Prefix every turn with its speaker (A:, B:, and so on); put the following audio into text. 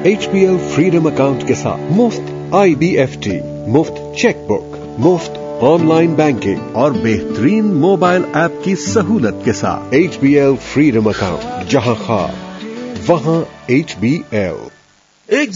A: HBL freedom account के साथ मुफ्त IBFT, मुफ्त चेकबुक, मुफ्त ऑनलाइन बैंकिंग और बेहतरीन मोबाइल ऐप की सहूलत के साथ HBL फ्रीडम अकाउंट, जहां खाब वहां HBL।